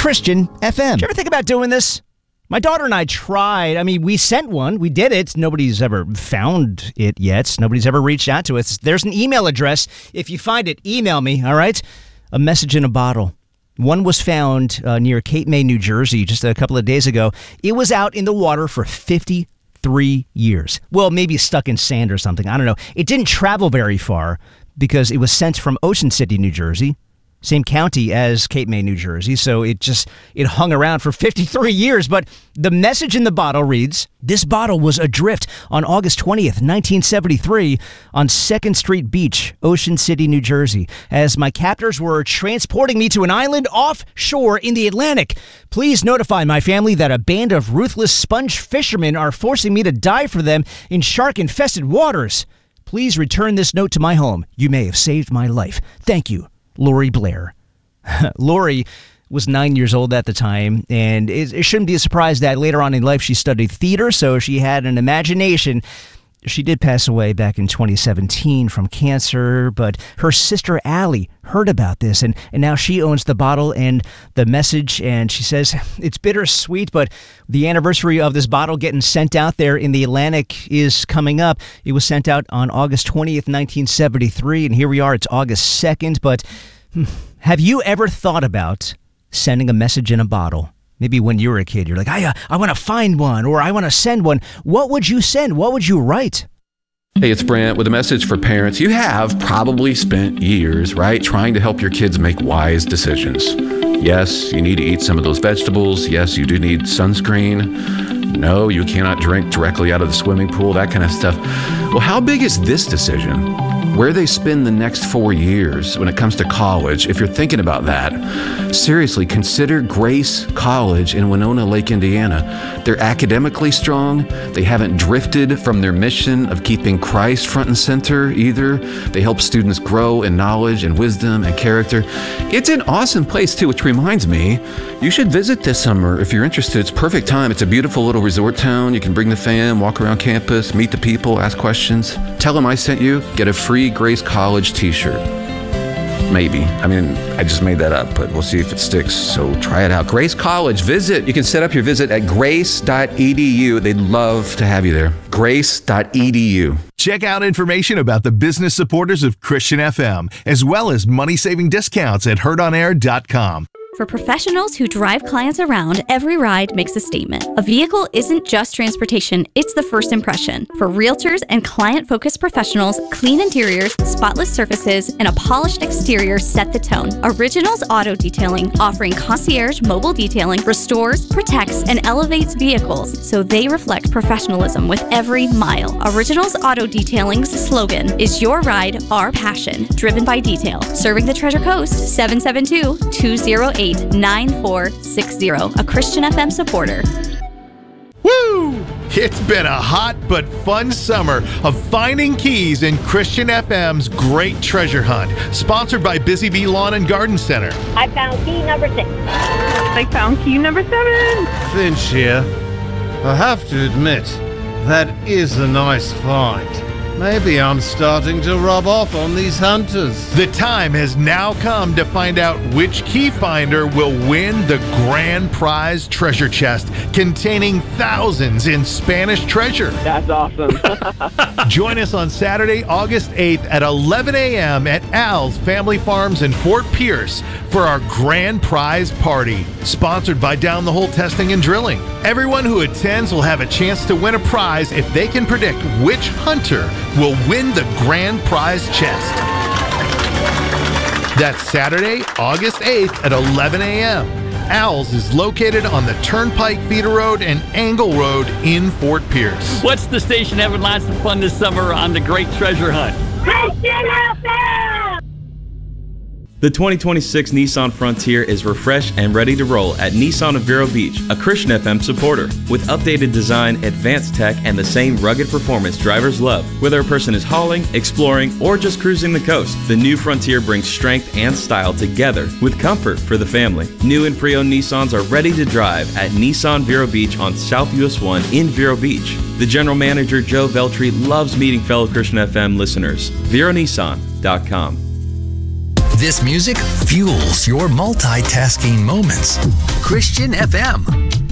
Christian FM. Did you ever think about doing this? My daughter and I tried. I mean, we sent one. We did it. Nobody's ever found it yet. Nobody's ever reached out to us. There's an email address. If you find it, email me, all right? A message in a bottle. One was found near Cape May, New Jersey, just a couple of days ago. It was out in the water for 53 years. Well, maybe stuck in sand or something. I don't know. It didn't travel very far because it was sent from Ocean City, New Jersey. Same county as Cape May, New Jersey, so it hung around for 53 years. But the message in the bottle reads, "This bottle was adrift on August 20th, 1973 on 2nd Street Beach, Ocean City, New Jersey, as my captors were transporting me to an island offshore in the Atlantic. Please notify my family that a band of ruthless sponge fishermen are forcing me to dive for them in shark-infested waters. Please return this note to my home. You may have saved my life. Thank you. Lori Blair." Lori was 9 years old at the time, and it shouldn't be a surprise that later on in life she studied theater, so she had an imagination. She did pass away back in 2017 from cancer, but her sister Allie heard about this, and now she owns the bottle and the message, and she says it's bittersweet, but the anniversary of this bottle getting sent out there in the Atlantic is coming up. It was sent out on August 20th, 1973, and here we are, it's August 2nd, but have you ever thought about sending a message in a bottle? Maybe when you were a kid, you're like, I want to find one, or I want to send one. What would you send? What would you write? Hey, it's Brent with a message for parents. You have probably spent years, right, trying to help your kids make wise decisions. Yes, you need to eat some of those vegetables. Yes, you do need sunscreen. No, you cannot drink directly out of the swimming pool, that kind of stuff. Well, how big is this decision? Where they spend the next 4 years when it comes to college, if you're thinking about that, seriously, consider Grace College in Winona Lake, Indiana. They're academically strong. They haven't drifted from their mission of keeping Christ front and center either. They help students grow in knowledge and wisdom and character. It's an awesome place too, which reminds me, you should visit this summer if you're interested. It's perfect time. It's a beautiful little resort town. You can bring the fam, walk around campus, meet the people, ask questions. Tell them I sent you. Get a free Grace College t-shirt. Maybe. I mean, I just made that up, but we'll see if it sticks. So try it out. Grace College, visit. You can set up your visit at grace.edu. They'd love to have you there. Grace.edu. Check out information about the business supporters of Christian FM, as well as money-saving discounts at heardonair.com. For professionals who drive clients around, every ride makes a statement. A vehicle isn't just transportation, it's the first impression. For realtors and client-focused professionals, clean interiors, spotless surfaces, and a polished exterior set the tone. Originals Auto Detailing, offering concierge mobile detailing, restores, protects, and elevates vehicles so they reflect professionalism with every mile. Originals Auto Detailing's slogan is "Your ride, our passion," driven by detail. Serving the Treasure Coast, 772-208-9460, a Christian FM supporter. Woo! It's been a hot but fun summer of finding keys in Christian FM's Great Treasure Hunt, sponsored by Busy Bee Lawn and Garden Center. I found key number 6. I found key number 7. Finch here. I have to admit, that is a nice find. Maybe I'm starting to rub off on these hunters. The time has now come to find out which key finder will win the grand prize treasure chest containing thousands in Spanish treasure. That's awesome. Join us on Saturday, August 8th at 11 a.m. at Al's Family Farms in Fort Pierce for our grand prize party, sponsored by Down the Hole Testing and Drilling. Everyone who attends will have a chance to win a prize if they can predict which hunter will win the grand prize chest. That's Saturday, August 8th at 11 a.m. Al's is located on the Turnpike Feeder Road and Angle Road in Fort Pierce. What's the station having lots of fun this summer on the Great Treasure Hunt? Christian FM! The 2026 Nissan Frontier is refreshed and ready to roll at Nissan of Vero Beach, a Christian FM supporter. With updated design, advanced tech, and the same rugged performance drivers love. Whether a person is hauling, exploring, or just cruising the coast, the new Frontier brings strength and style together with comfort for the family. New and pre-owned Nissans are ready to drive at Nissan Vero Beach on South US 1 in Vero Beach. The general manager, Joe Veltri, loves meeting fellow Christian FM listeners. VeroNissan.com. This music fuels your multitasking moments. Christian FM.